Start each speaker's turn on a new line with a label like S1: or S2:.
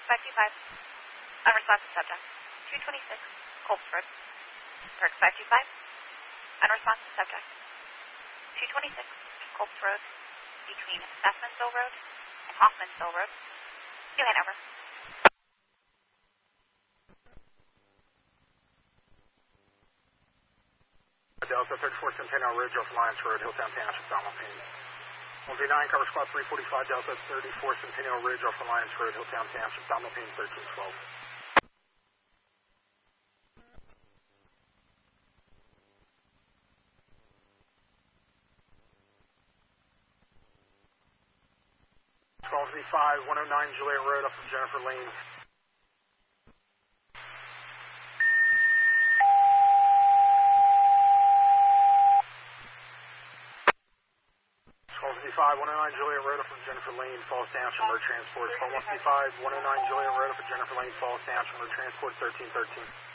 S1: 525. Unresponsive subject. 226 Colts Road. Park 525. Unresponsive subject. 226 Colts Road between Bethmansville Road and Hoffmansville Road. New Hanover.
S2: Delta 34 Centennial Ridge off Alliance Road, Hilltown Township, Donaldson. 139, cover squad 345, Delta 34 Centennial Ridge off Alliance Road, Hilltown Township, Donaldson 1312. V5 109 Juliet Road off of Jennifer Lane. 109 Juliet Road up from Jennifer Lane, Falls Township, Road Transport. 115 109 Juliet Road up from Jennifer Lane, Falls Township, Road Transport 1313.